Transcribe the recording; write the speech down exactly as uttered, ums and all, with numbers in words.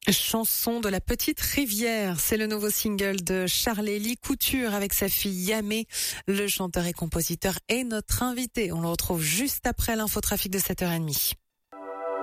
Chanson de la petite rivière, c'est le nouveau single de Charlélie Couture avec sa fille Yamé. Le chanteur et compositeur est notre invité. On le retrouve juste après l'infotrafic de sept heures trente.